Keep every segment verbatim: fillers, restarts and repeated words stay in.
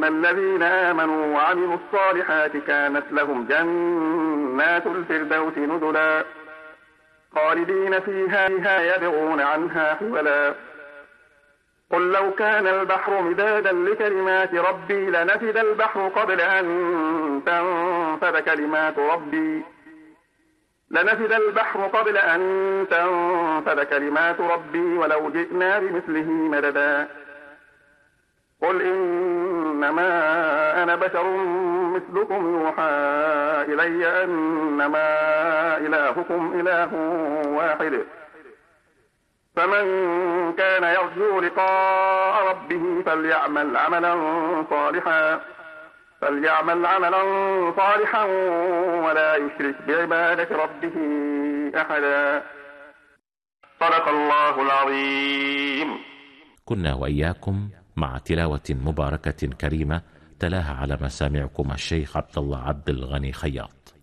إن الذين آمنوا وعملوا الصالحات كانت لهم جنات الفردوس نزلا خالدين فيها يبغون عنها حولا قل لو كان البحر مدادا لكلمات ربي لنفد البحر قبل أن تنفد كلمات ربي لنفد البحر قبل أن تنفد كلمات ربي ولو جئنا بمثله مددا قل إنما أنا بشر مثلكم يوحى إلي أنما إلهكم إله واحد فمن كان يرجو لقاء ربه فليعمل عملا صالحا فليعمل عملا صالحا ولا يشرك بعبادة ربه أحدا. صدق الله العظيم. كنا وإياكم مع تلاوة مباركة كريمة تلاها على مسامعكم الشيخ عبد الله عبد الغني خياط.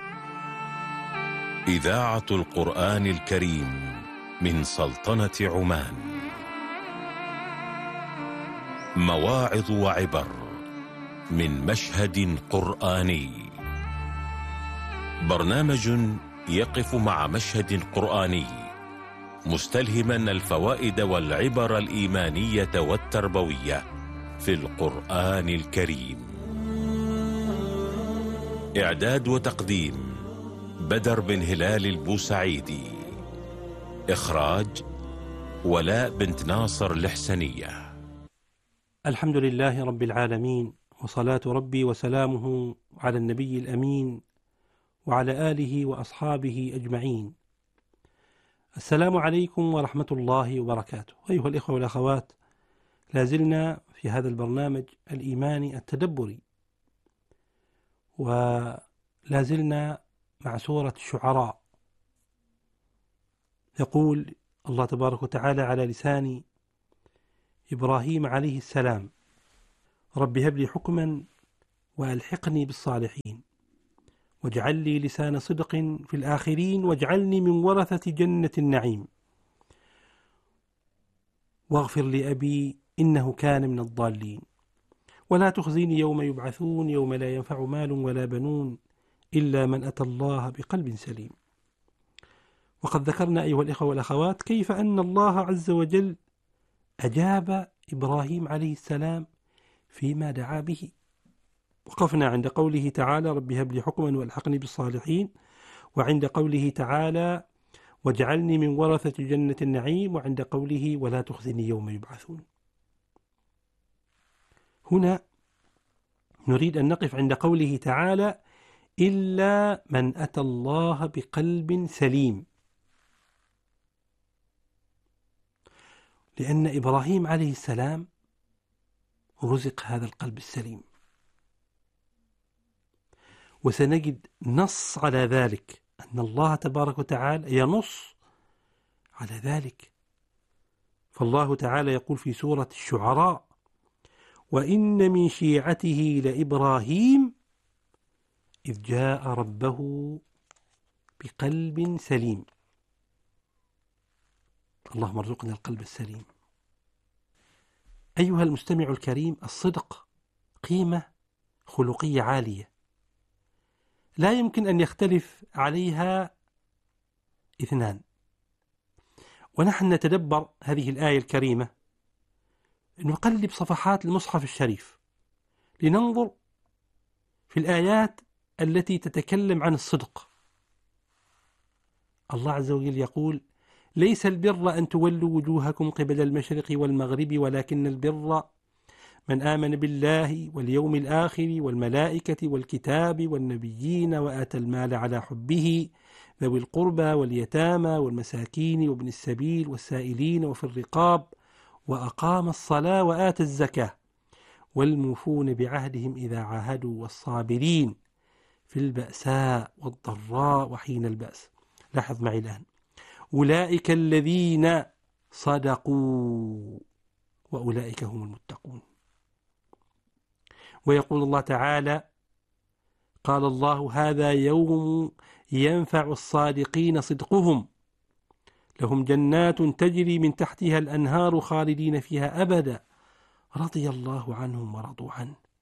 إذاعة القرآن الكريم من سلطنة عمان. مواعظ وعبر من مشهد قرآني. برنامج يقف مع مشهد قرآني مستلهما الفوائد والعبر الإيمانية والتربوية في القرآن الكريم. إعداد وتقديم بدر بن هلال البوسعيدي. إخراج ولاء بنت ناصر الحسنية. الحمد لله رب العالمين، وصلاة ربي وسلامه على النبي الأمين وعلى آله وأصحابه أجمعين. السلام عليكم ورحمة الله وبركاته. أيها الإخوة والأخوات، لازلنا في هذا البرنامج الإيماني التدبري، ولازلنا مع سورة الشعراء. يقول الله تبارك وتعالى على لسان إبراهيم عليه السلام: رب هب لي حكما وألحقني بالصالحين واجعل لي لسان صدق في الآخرين واجعلني من ورثة جنة النعيم واغفر لأبي إنه كان من الضالين ولا تخزيني يوم يبعثون يوم لا ينفع مال ولا بنون إلا من أتى الله بقلب سليم. وقد ذكرنا أيها الإخوة والأخوات كيف أن الله عز وجل أجاب إبراهيم عليه السلام فيما دعا به. وقفنا عند قوله تعالى: رب هب لي حكما والحقني بالصالحين، وعند قوله تعالى: واجعلني من ورثة جنة النعيم، وعند قوله: ولا تخزني يوم يبعثون. هنا نريد أن نقف عند قوله تعالى: إلا من أتى الله بقلب سليم، لأن إبراهيم عليه السلام رزق هذا القلب السليم، وسنجد نص على ذلك، أن الله تبارك وتعالى ينص على ذلك. فالله تعالى يقول في سورة الشعراء: وإن من شيعته لإبراهيم إذ جاء ربه بقلب سليم. اللهم ارزقنا القلب السليم. أيها المستمع الكريم، الصدق قيمة خلقية عالية لا يمكن أن يختلف عليها اثنان. ونحن نتدبر هذه الآية الكريمة، نقلب صفحات المصحف الشريف لننظر في الآيات التي تتكلم عن الصدق. الله عز وجل يقول: ليس البر أن تولوا وجوهكم قبل المشرق والمغرب ولكن البر من آمن بالله واليوم الآخر والملائكة والكتاب والنبيين وآتى المال على حبه ذوي القربى واليتامى والمساكين وابن السبيل والسائلين وفي الرقاب وأقام الصلاة وآتى الزكاة والموفون بعهدهم إذا عاهدوا والصابرين في البأساء والضراء وحين البأس. لاحظ معي الآن: أولئك الذين صدقوا وأولئك هم المتقون. ويقول الله تعالى: قال الله: هذا يوم ينفع الصادقين صدقهم لهم جنات تجري من تحتها الأنهار خالدين فيها أبدا رضي الله عنهم ورضوا عنه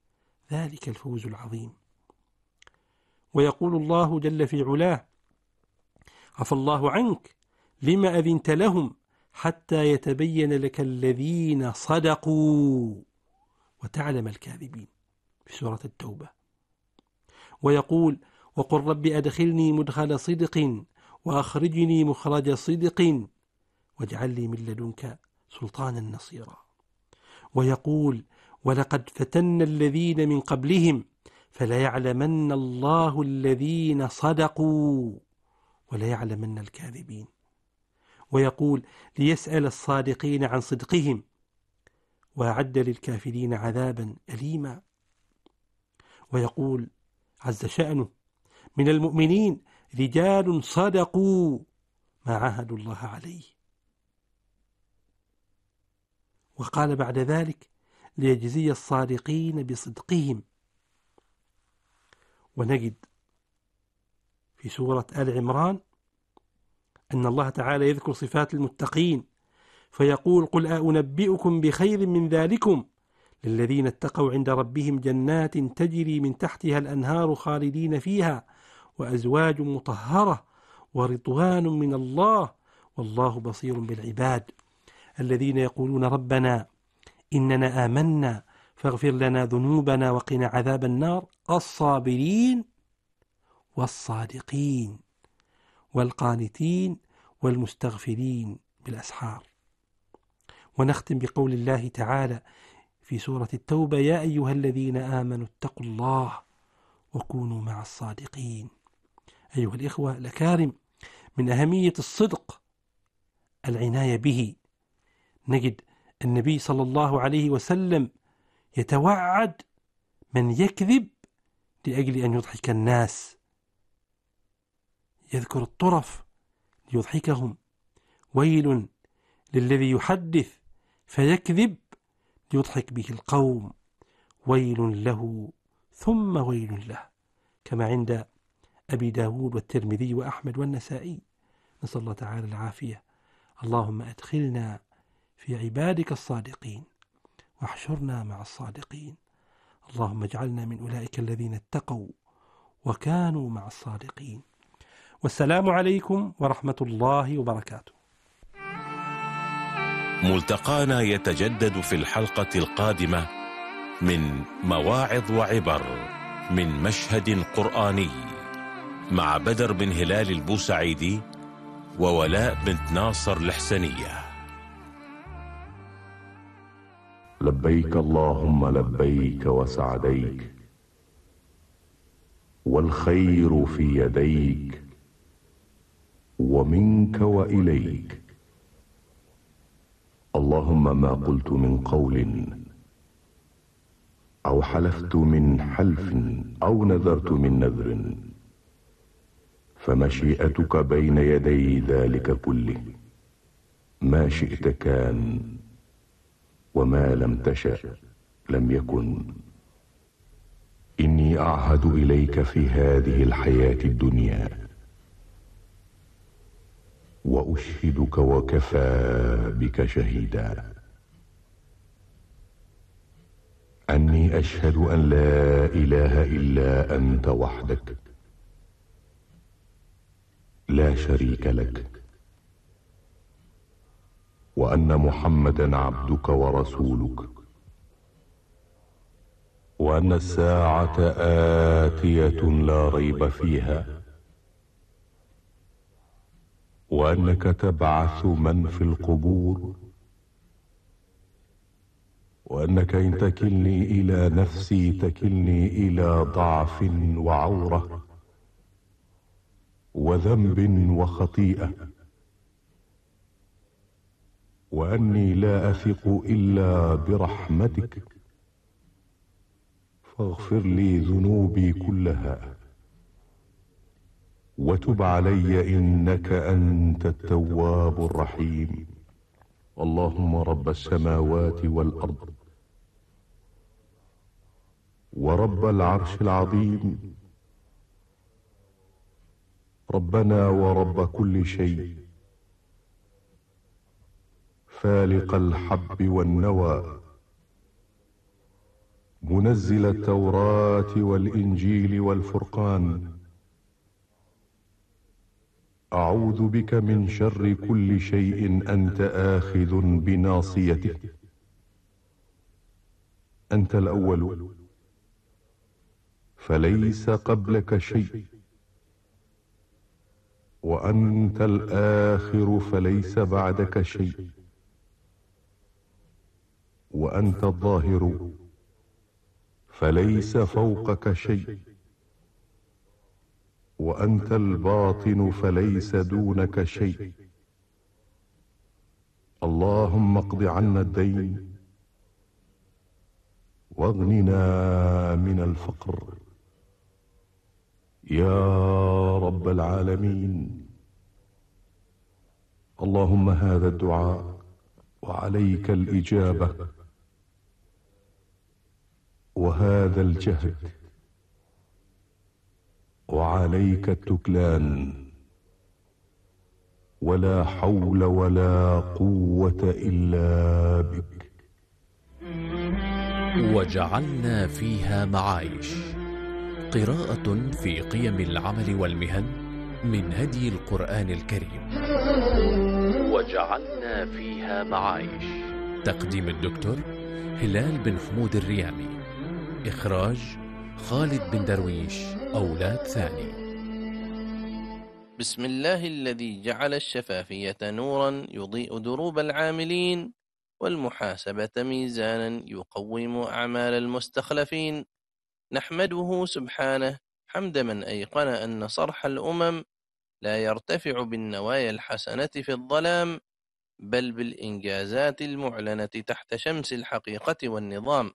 ذلك الفوز العظيم. ويقول الله جل في علاه: عفى الله عنك لما أذنت لهم حتى يتبين لك الذين صدقوا وتعلم الكاذبين، في سورة التوبة. ويقول: وقل رب أدخلني مدخل صدق وأخرجني مخرج صدق واجعل لي من لدنك سلطانا نصيرا. ويقول: ولقد فتنا الذين من قبلهم فليعلمن الله الذين صدقوا وليعلمن الكاذبين. ويقول: ليسأل الصادقين عن صدقهم وأعد للكافرين عذابا أليما. ويقول عز شأنه: من المؤمنين رجال صدقوا ما عاهدوا الله عليه. وقال بعد ذلك: ليجزي الصادقين بصدقهم. ونجد في سورة آل عمران أن الله تعالى يذكر صفات المتقين فيقول: قل أنبئكم بخير من ذلكم للذين اتقوا عند ربهم جنات تجري من تحتها الأنهار خالدين فيها وأزواج مطهرة ورضوان من الله والله بصير بالعباد الذين يقولون ربنا إننا آمنا فاغفر لنا ذنوبنا وقنا عذاب النار الصابرين والصادقين والقانتين والمستغفرين بالأسحار. ونختم بقول الله تعالى في سورة التوبة: يا أيها الذين آمنوا اتقوا الله وكونوا مع الصادقين. أيها الإخوة الأكارم، من أهمية الصدق العناية به. نجد النبي صلى الله عليه وسلم يتوعد من يكذب لأجل أن يضحك الناس، يذكر الطرف ليضحكهم: ويل للذي يحدث فيكذب ليضحك به القوم، ويل له ثم ويل له، كما عند أبي داود والترمذي وأحمد والنسائي. نسأل الله تعالى العافية. اللهم أدخلنا في عبادك الصادقين واحشرنا مع الصادقين. اللهم اجعلنا من أولئك الذين اتقوا وكانوا مع الصادقين. والسلام عليكم ورحمة الله وبركاته. ملتقانا يتجدد في الحلقة القادمة من مواعظ وعبر من مشهد قرآني مع بدر بن هلال البوسعيدي وولاء بنت ناصر الحسنية. لبيك اللهم لبيك وسعديك والخير في يديك ومنك وإليك. اللهم ما قلت من قول أو حلفت من حلف أو نذرت من نذر فمشيئتك بين يدي ذلك كله، ما شئت كان وما لم تشأ لم يكن. إني أعهد إليك في هذه الحياة الدنيا وأشهدك وكفى بك شهيدا أني أشهد أن لا إله إلا أنت وحدك لا شريك لك، وأن محمدا عبدك ورسولك، وأن الساعة آتية لا ريب فيها، وأنك تبعث من في القبور، وأنك إن تكلني إلى نفسي تكلني إلى ضعف وعورة وذنب وخطيئة، وأني لا أثق إلا برحمتك، فاغفر لي ذنوبي كلها وتب علي إنك أنت التواب الرحيم. اللهم رب السماوات والأرض ورب العرش العظيم، ربنا ورب كل شيء، فالق الحب والنوى، منزل التوراة والإنجيل والفرقان، أعوذ بك من شر كل شيء أنت آخذ بناصيته. أنت الأول فليس قبلك شيء، وأنت الآخر فليس بعدك شيء، وأنت الظاهر فليس فوقك شيء، وأنت الباطن فليس دونك شيء. اللهم اقض عنا الدين واغننا من الفقر يا رب العالمين. اللهم هذا الدعاء وعليك الإجابة، وهذا الجهد وعليك التكلان، ولا حول ولا قوة إلا بك. وجعلنا فيها معايش، قراءة في قيم العمل والمهن من هدي القرآن الكريم. وجعلنا فيها معايش، تقديم الدكتور هلال بن حمود الريامي، إخراج خالد بن درويش، أولاد ثاني. بسم الله الذي جعل الشفافية نورا يضيء دروب العاملين، والمحاسبة ميزانا يقوم أعمال المستخلفين. نحمده سبحانه حمد من أيقن أن صرح الأمم لا يرتفع بالنوايا الحسنة في الظلام، بل بالإنجازات المعلنة تحت شمس الحقيقة والنظام.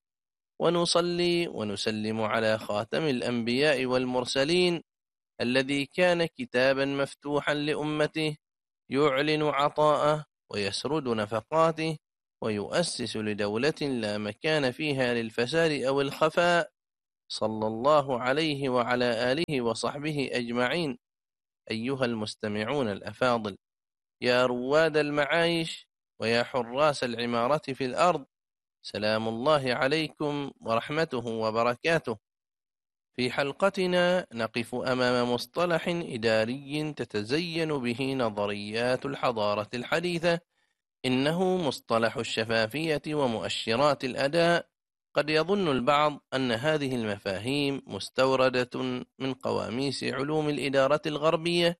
ونصلي ونسلم على خاتم الأنبياء والمرسلين، الذي كان كتابا مفتوحا لأمته، يعلن عطاءه ويسرد نفقاته، ويؤسس لدولة لا مكان فيها للفساد أو الخفاء، صلى الله عليه وعلى آله وصحبه أجمعين. أيها المستمعون الأفاضل، يا رواد المعايش ويا حراس العمارة في الأرض، سلام الله عليكم ورحمته وبركاته. في حلقتنا نقف أمام مصطلح إداري تتزين به نظريات الحضارة الحديثة، إنه مصطلح الشفافية ومؤشرات الأداء. قد يظن البعض أن هذه المفاهيم مستوردة من قواميس علوم الإدارة الغربية،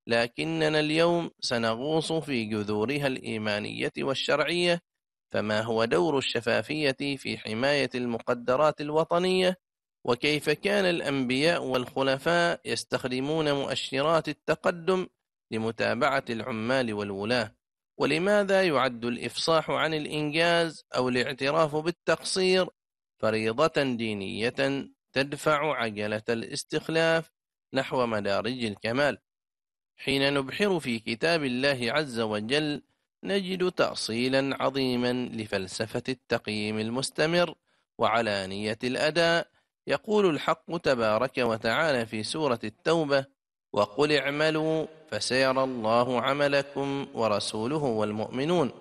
لكننا اليوم سنغوص في جذورها الإيمانية والشرعية. فما هو دور الشفافية في حماية المقدرات الوطنية؟ وكيف كان الأنبياء والخلفاء يستخدمون مؤشرات التقدم لمتابعة العمال والولاة؟ ولماذا يعد الإفصاح عن الإنجاز أو الاعتراف بالتقصير فريضة دينية تدفع عجلة الاستخلاف نحو مدارج الكمال؟ حين نبحر في كتاب الله عز وجل نجد تأصيلا عظيما لفلسفة التقييم المستمر وعلانية الأداء. يقول الحق تبارك وتعالى في سورة التوبة: وقل اعملوا فسيرى الله عملكم ورسوله والمؤمنون.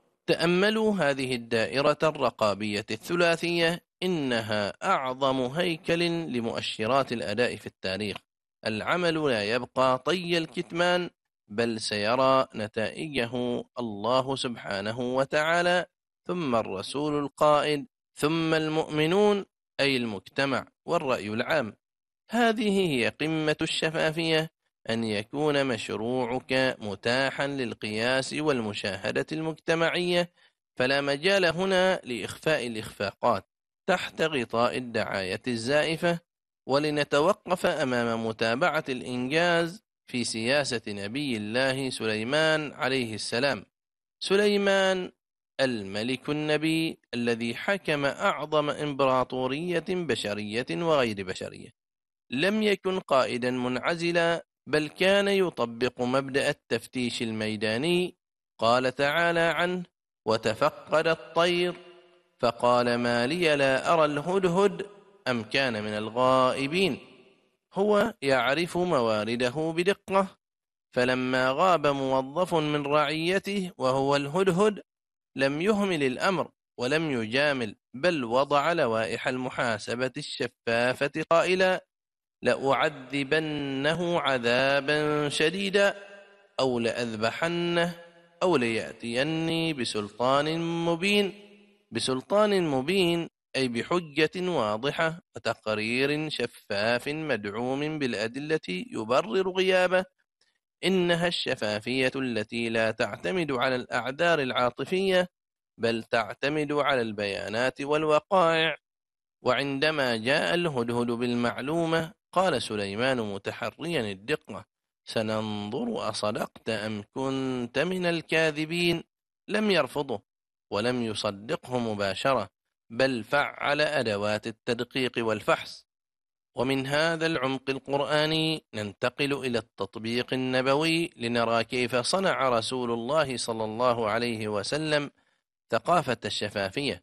تأملوا هذه الدائرة الرقابية الثلاثية، إنها أعظم هيكل لمؤشرات الأداء في التاريخ. العمل لا يبقى طي الكتمان، بل سيرى نتائجه الله سبحانه وتعالى، ثم الرسول القائد، ثم المؤمنون أي المجتمع والرأي العام. هذه هي قمة الشفافية، أن يكون مشروعك متاحا للقياس والمشاهدة المجتمعية، فلا مجال هنا لإخفاء الإخفاقات تحت غطاء الدعاية الزائفة. ولنتوقف أمام متابعة الإنجاز في سياسة نبي الله سليمان عليه السلام. سليمان الملك النبي الذي حكم أعظم إمبراطورية بشرية وغير بشرية، لم يكن قائدا منعزلا، بل كان يطبق مبدأ التفتيش الميداني. قال تعالى عنه: وتفقد الطير فقال ما لي لا أرى الهدهد أم كان من الغائبين. هو يعرف موارده بدقة، فلما غاب موظف من رعيته وهو الهدهد لم يهمل الأمر ولم يجامل، بل وضع لوائح المحاسبة الشفافة قائلا: لأعذبنه عذابا شديدا أو لأذبحنه أو ليأتيني بسلطان مبين. بسلطان مبين أي بحجة واضحة وتقرير شفاف مدعوم بالأدلة يبرر غيابه. إنها الشفافية التي لا تعتمد على الأعذار العاطفية بل تعتمد على البيانات والوقائع. وعندما جاء الهدهد بالمعلومة قال سليمان متحريا الدقة: سننظر أصدقت أم كنت من الكاذبين. لم يرفضه ولم يصدقه مباشرة بل فعل أدوات التدقيق والفحص. ومن هذا العمق القرآني ننتقل إلى التطبيق النبوي لنرى كيف صنع رسول الله صلى الله عليه وسلم ثقافة الشفافية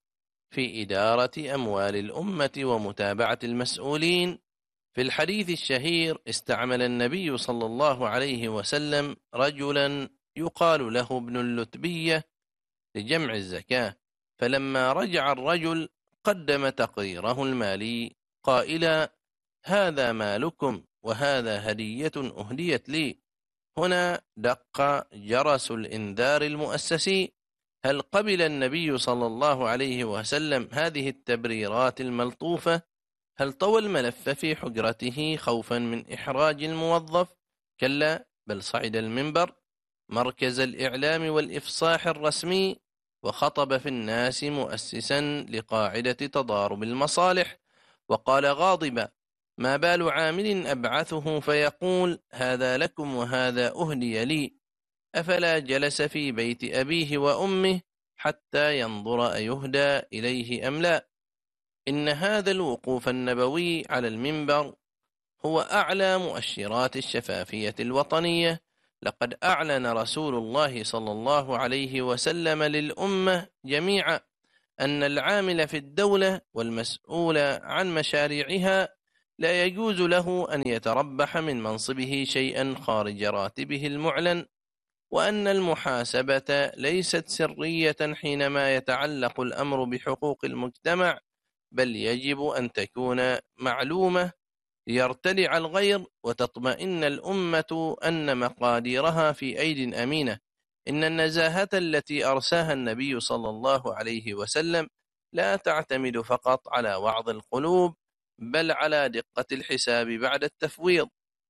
في إدارة أموال الأمة ومتابعة المسؤولين. في الحديث الشهير استعمل النبي صلى الله عليه وسلم رجلا يقال له ابن اللتبية لجمع الزكاة، فلما رجع الرجل قدم تقريره المالي قائلا: هذا مالكم وهذا هدية أهديت لي. هنا دق جرس الإنذار المؤسسي. هل قبل النبي صلى الله عليه وسلم هذه التبريرات الملطوفة؟ هل طوى الملف في حجرته خوفا من إحراج الموظف؟ كلا، بل صعد المنبر مركز الإعلام والإفصاح الرسمي وخطب في الناس مؤسسا لقاعدة تضارب المصالح، وقال غاضبا: ما بال عامل أبعثه فيقول هذا لكم وهذا أهدي لي؟ أفلا جلس في بيت أبيه وأمه حتى ينظر أيهدى إليه أم لا؟ إن هذا الوقوف النبوي على المنبر هو أعلى مؤشرات الشفافية الوطنية. لقد أعلن رسول الله صلى الله عليه وسلم للأمة جميعا أن العامل في الدولة والمسؤول عن مشاريعها لا يجوز له أن يتربح من منصبه شيئا خارج راتبه المعلن، وأن المحاسبة ليست سرية حينما يتعلق الأمر بحقوق المجتمع، بل يجب أن تكون معلومة ليرتدع الغير وتطمئن الأمة أن مقاديرها في أيد أمينة. إن النزاهة التي أرساها النبي صلى الله عليه وسلم لا تعتمد فقط على وعظ القلوب بل على دقة الحساب بعد التفويض.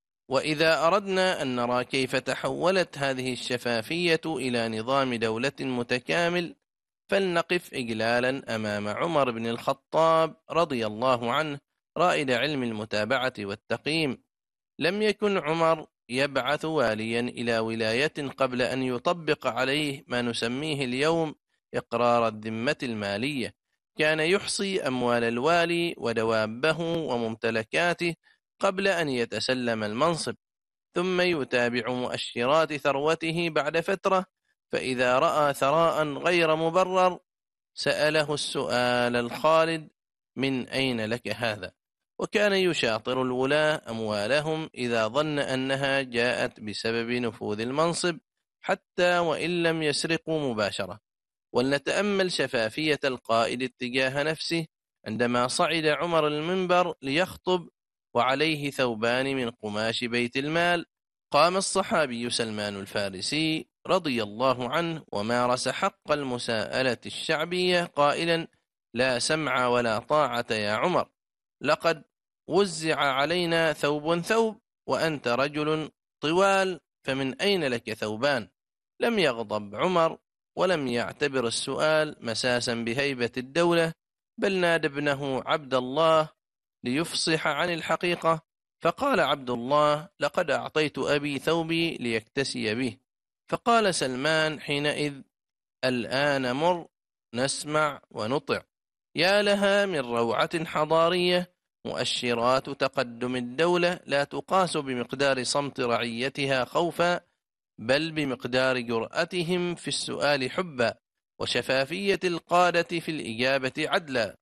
وإذا أردنا أن نرى كيف تحولت هذه الشفافية إلى نظام دولة متكامل فلنقف إجلالا أمام عمر بن الخطاب رضي الله عنه رائد علم المتابعة والتقييم. لم يكن عمر يبعث واليا إلى ولاية قبل أن يطبق عليه ما نسميه اليوم إقرار الذمة المالية. كان يحصي أموال الوالي ودوابه وممتلكاته قبل أن يتسلم المنصب، ثم يتابع مؤشرات ثروته بعد فترة، فإذا رأى ثراء غير مبرر سأله السؤال الخالد: من أين لك هذا؟ وكان يشاطر الولاة أموالهم إذا ظن أنها جاءت بسبب نفوذ المنصب حتى وإن لم يسرقوا مباشرة. ولنتأمل شفافية القائد اتجاه نفسه عندما صعد عمر المنبر ليخطب وعليه ثوبان من قماش بيت المال. قام الصحابي سلمان الفارسي رضي الله عنه ومارس حق المساءلة الشعبية قائلا: لا سمع ولا طاعة يا عمر، لقد وزع علينا ثوب ثوب وأنت رجل طوال، فمن أين لك ثوبان؟ لم يغضب عمر ولم يعتبر السؤال مساسا بهيبة الدولة، بل نادى ابنه عبد الله ليفصح عن الحقيقة، فقال عبد الله: لقد أعطيت أبي ثوبي ليكتسي به. فقال سلمان حينئذ: الآن مر نسمع ونطع. يا لها من روعة حضارية. مؤشرات تقدم الدولة لا تقاس بمقدار صمت رعيتها خوفا، بل بمقدار جرأتهم في السؤال حبا، وشفافية القادة في الإجابة عدلا.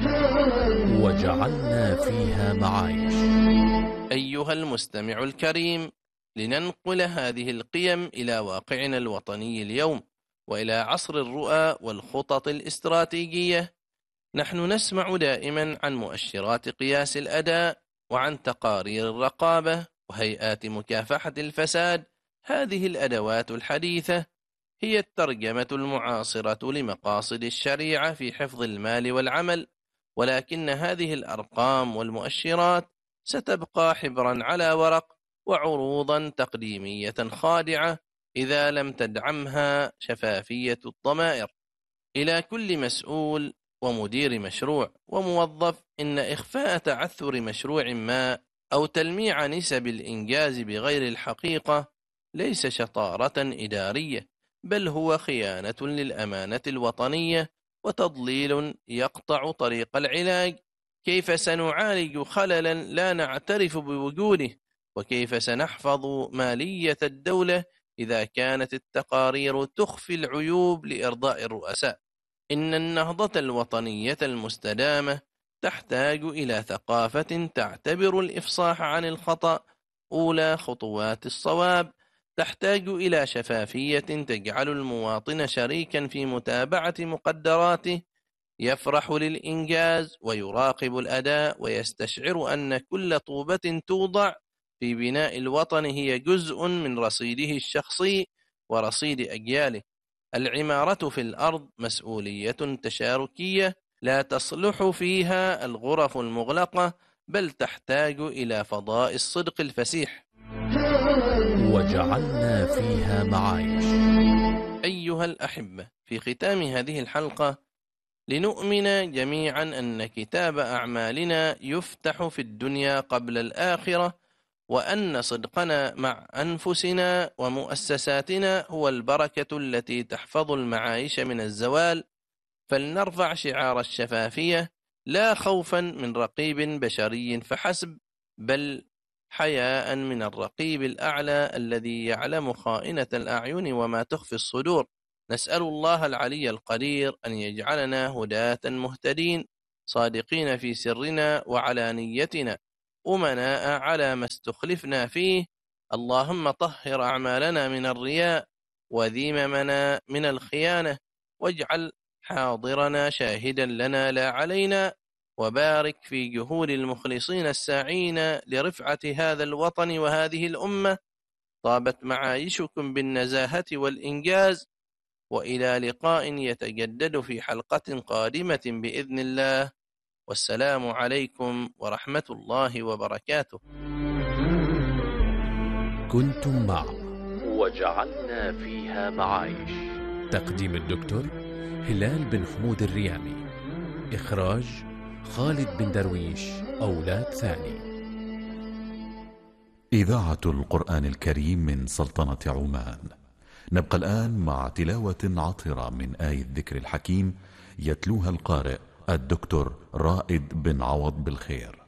وجعلنا فيها معايش. أيها المستمع الكريم، لننقل هذه القيم إلى واقعنا الوطني اليوم وإلى عصر الرؤى والخطط الاستراتيجية، نحن نسمع دائما عن مؤشرات قياس الأداء وعن تقارير الرقابة وهيئات مكافحة الفساد. هذه الأدوات الحديثة هي الترجمة المعاصرة لمقاصد الشريعة في حفظ المال والعمل، ولكن هذه الأرقام والمؤشرات ستبقى حبرا على ورق وعروضا تقديمية خادعة إذا لم تدعمها شفافية الضمائر. إلى كل مسؤول ومدير مشروع وموظف إن إخفاء تعثر مشروع ما أو تلميع نسب الإنجاز بغير الحقيقة ليس شطارة إدارية، بل هو خيانة للأمانة الوطنية وتضليل يقطع طريق العلاج. كيف سنعالج خللا لا نعترف بوجوده؟ وكيف سنحفظ مالية الدولة إذا كانت التقارير تخفي العيوب لإرضاء الرؤساء؟ إن النهضة الوطنية المستدامة تحتاج إلى ثقافة تعتبر الإفصاح عن الخطأ أولى خطوات الصواب، تحتاج إلى شفافية تجعل المواطن شريكا في متابعة مقدراته، يفرح للإنجاز ويراقب الأداء ويستشعر أن كل طوبة توضع في بناء الوطن هي جزء من رصيده الشخصي ورصيد أجياله. العمارة في الأرض مسؤولية تشاركية لا تصلح فيها الغرف المغلقة، بل تحتاج إلى فضاء الصدق الفسيح. وجعلنا فيها معايش. أيها الأحبة، في ختام هذه الحلقة لنؤمن جميعا أن كتاب أعمالنا يفتح في الدنيا قبل الآخرة، وأن صدقنا مع أنفسنا ومؤسساتنا هو البركة التي تحفظ المعايش من الزوال. فلنرفع شعار الشفافية لا خوفا من رقيب بشري فحسب، بل حياء من الرقيب الأعلى الذي يعلم خائنة الأعين وما تخفي الصدور. نسأل الله العلي القدير أن يجعلنا هداة مهتدين صادقين في سرنا وعلانيتنا، أمناء على ما استخلفنا فيه. اللهم طهر أعمالنا من الرياء وذممنا من الخيانة، واجعل حاضرنا شاهدا لنا لا علينا، وبارك في جهود المخلصين الساعين لرفعة هذا الوطن وهذه الأمة. طابت معايشكم بالنزاهة والإنجاز، وإلى لقاء يتجدد في حلقة قادمة بإذن الله، والسلام عليكم ورحمة الله وبركاته. كنتم مع وجعلنا فيها معايش، تقديم الدكتور هلال بن حمود الريامي، إخراج خالد بن درويش أولاد ثاني. إذاعة القرآن الكريم من سلطنة عمان. نبقى الآن مع تلاوة عطرة من آية الذكر الحكيم يتلوها القارئ الدكتور رائد بن عوض بالخير.